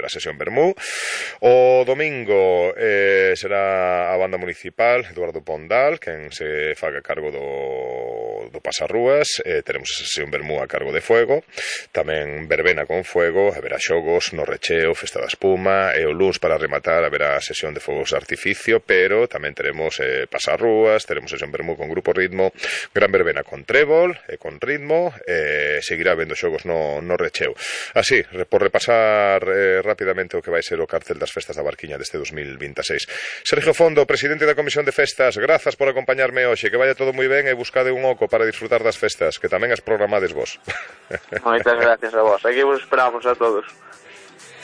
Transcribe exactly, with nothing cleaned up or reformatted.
sesión Vermú. O domingo eh, será a banda municipal Eduardo Pondal quen se faga cargo do, do pasarrúas. Eh, teremos a sesión Vermú a cargo de Fuego, tamén verbena con Fuego, haberá xogos no Recheo, Festa da Espuma, e o luns para rematar haberá sesión de fogos de artificio, pero tamén teremos eh, pasarrúas, teremos sesión Vermú con Grupo Ritmo, gran verbena con Trébol e con Ritmo, e seguirá vendo xogos no, no Recheo. Así, por repasar eh, rapidamente o que vai ser o cartel das festas da Barquiña deste dos mil veintiséis. Sergio Fondo, presidente da Comisión de Festas, grazas por acompañarme hoxe, que vaya todo moi ben e buscade un oco para disfrutar das festas, que tamén as programades vos. Moitas gracias a vos, aquí vos esperamos a todos.